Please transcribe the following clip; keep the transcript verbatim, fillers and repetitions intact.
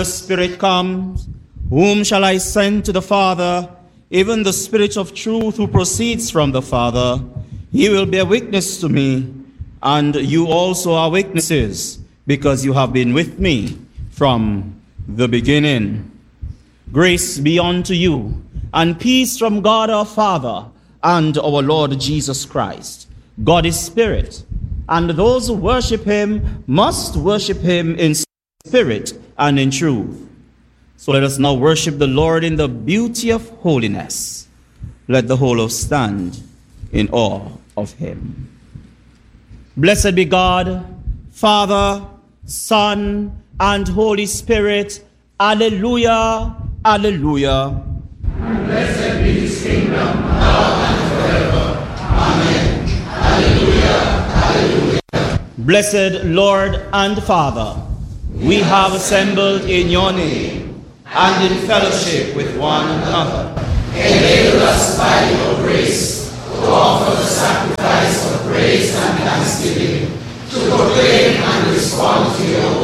the Spirit comes, whom shall I send to the Father? Even the Spirit of truth who proceeds from the Father. He will bear witness to me, and you also are witnesses, because you have been with me from the beginning. Grace be unto you, and peace from God our Father and our Lord Jesus Christ. God is spirit, and those who worship him must worship him in spirit and in truth. So let us now worship the Lord in the beauty of holiness. Let the whole of stand in awe of him. Blessed be God, Father, Son, and Holy Spirit. Alleluia, alleluia. And blessed be his kingdom, now and forever. Amen. Alleluia, alleluia. Blessed Lord and Father, we have assembled in your name, and in fellowship with one another. Enable us by your grace to offer the sacrifice of praise and thanksgiving, to proclaim and respond to your